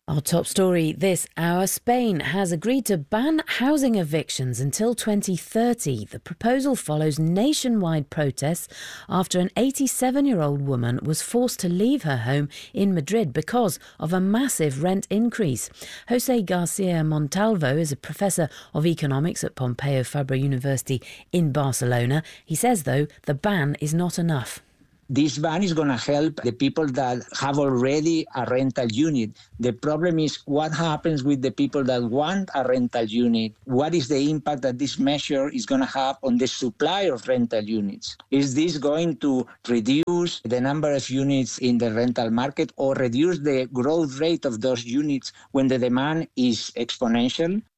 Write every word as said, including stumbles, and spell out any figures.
Our top story this hour, Spain has agreed to ban housing evictions until twenty thirty. The proposal follows nationwide protests after an eighty-seven-year-old woman was forced to leave her home in Madrid because of a massive rent increase. José García Montalvo is a professor of economics at Pompeu Fabra University in Barcelona. He says, though, the ban is not enough. This ban is going to help the people that have already a rental unit. The problem is what happens with the people that want a rental unit? What is the impact that this measure is going to have on the supply of rental units? Is this going to reduce the number of units in the rental market or reduce the growth rate of those units when the demand is exponential?